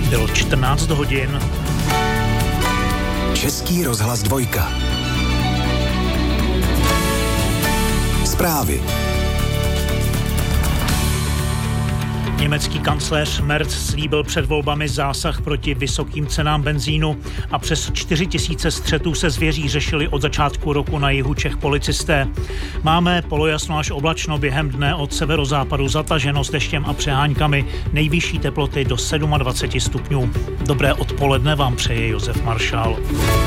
Bylo 14 hodin. Český rozhlas 2. Zprávy. Německý kancléř Merz slíbil před volbami zásah proti vysokým cenám benzínu a přes 4 000 střetů se zvěří řešili od začátku roku na jihu Čech policisté. Máme polojasno až oblačno, během dne od severozápadu zataženo s deštěm a přeháňkami, nejvyšší teploty do 27 stupňů. Dobré odpoledne vám přeje Josef Maršál.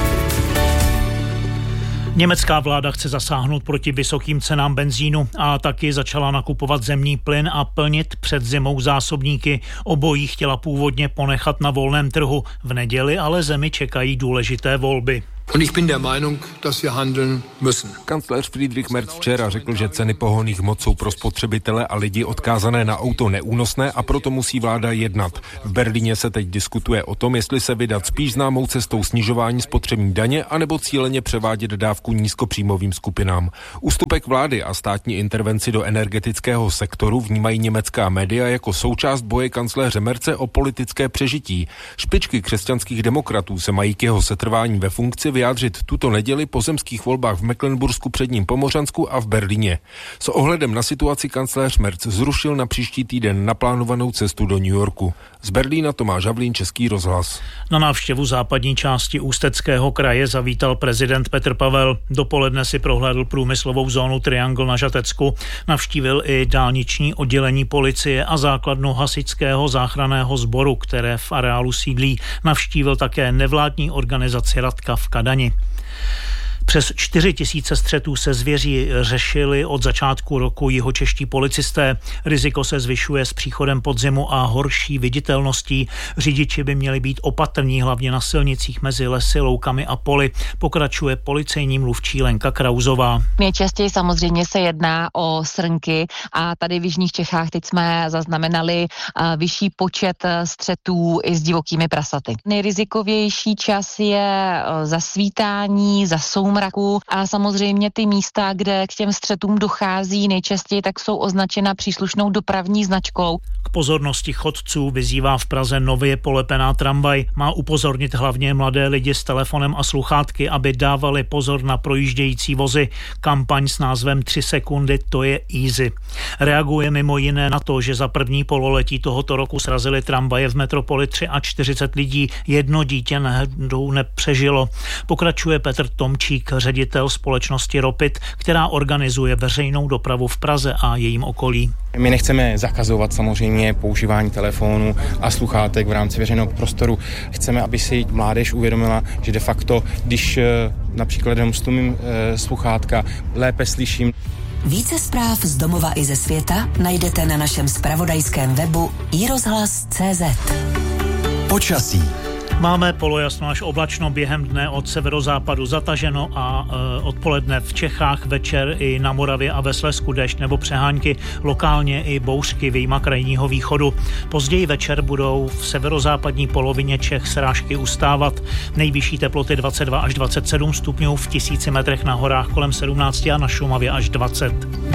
Německá vláda chce zasáhnout proti vysokým cenám benzínu a taky začala nakupovat zemní plyn a plnit před zimou zásobníky. Obojí chtěla původně ponechat na volném trhu. V neděli ale zemi čekají důležité volby. Und ich bin der Meinung, dass wir handeln müssen. Kancléř Friedrich Merz včera řekl, že ceny pohonných hmot jsou pro spotřebitele a lidi odkázané na auto neúnosné a proto musí vláda jednat. V Berlíně se teď diskutuje o tom, jestli se vydat spíš známou cestou snižování spotřební daně anebo cíleně převádět dávku nízkopříjmovým skupinám. Ústupek vlády a státní intervenci do energetického sektoru vnímají německá média jako součást boje kancléře Merze o politické přežití. Špičky křesťanských demokratů se mají k jeho setrvání ve funkci vyjádřit tuto neděli po zemských volbách v Mecklenbursku, Předním Pomořansku a v Berlíně. S ohledem na situaci kancléř Merz zrušil na příští týden naplánovanou cestu do New Yorku. Z Berlína Tomáš Havlín, Český rozhlas. Na návštěvu západní části Ústeckého kraje zavítal prezident Petr Pavel. Dopoledne si prohlédl průmyslovou zónu Triangle na Žatecku, navštívil i dálniční oddělení policie a základnu hasičského záchranného sboru, které v areálu sídlí. Navštívil také nevládní organizaci Radka v Kadani. Přes 4 000 střetů se zvěří řešili od začátku roku jihočeští policisté. Riziko se zvyšuje s příchodem podzimu a horší viditelností. Řidiči by měli být opatrní, hlavně na silnicích mezi lesy, loukami a poli. Pokračuje policejní mluvčí Lenka Krauzová. Nejčastěji samozřejmě se jedná o srnky a tady v jižních Čechách teď jsme zaznamenali vyšší počet střetů i s divokými prasaty. Nejrizikovější čas je zasvítání, za soumraku a samozřejmě ty místa, kde k těm střetům dochází nejčastěji, tak jsou označena příslušnou dopravní značkou. K pozornosti chodců vyzývá v Praze nově polepená tramvaj. Má upozornit hlavně mladé lidi s telefonem a sluchátky, aby dávali pozor na projíždějící vozy. Kampaň s názvem 3 sekundy, to je easy. Reaguje mimo jiné na to, že za první pololetí tohoto roku srazily tramvaje v metropoli 43 lidí, jedno dítě nehodou nepřežilo. Pokračuje Petr Tomčík, ředitel společnosti Ropit, která organizuje veřejnou dopravu v Praze a jejím okolí. My nechceme zakazovat samozřejmě používání telefonu a sluchátek v rámci veřejného prostoru. Chceme, aby si mládež uvědomila, že de facto, když například jenom stlumím sluchátka, lépe slyším. Více zpráv z domova i ze světa najdete na našem zpravodajském webu iRozhlas.cz. Počasí. Máme polojasno až oblačno, během dne od severozápadu zataženo a odpoledne v Čechách, večer i na Moravě a ve Slezsku déšť nebo přehánky, lokálně i bouřky vyjma krajního východu. Později večer budou v severozápadní polovině Čech srážky ustávat. Nejvyšší teploty 22 až 27 stupňů, v 1000 metrech na horách kolem 17 a na Šumavě až 20.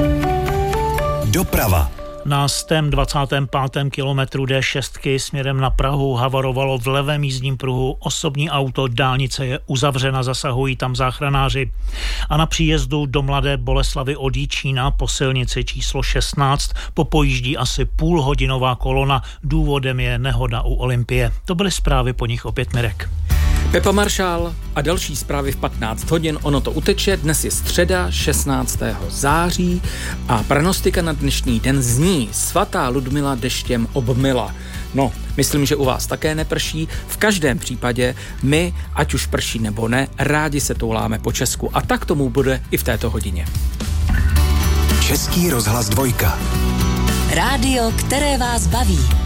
Doprava. Na 125. kilometru D6 směrem na Prahu havarovalo v levém jízdním pruhu osobní auto, dálnice je uzavřena, zasahují tam záchranáři. A na příjezdu do Mladé Boleslavi od Jičína po silnici číslo 16 popojíždí asi půlhodinová kolona, důvodem je nehoda u Olympie. To byly zprávy, po nich opět Mirek. Pepa Maršál a další zprávy v 15 hodin. Ono to uteče, dnes je středa 16. září a pranostika na dnešní den zní: svatá Ludmila deštěm obmyla. No, myslím, že u vás také neprší. V každém případě my, ať už prší nebo ne, rádi se touláme po Česku. A tak tomu bude i v této hodině. Český rozhlas 2. Rádio, které vás baví.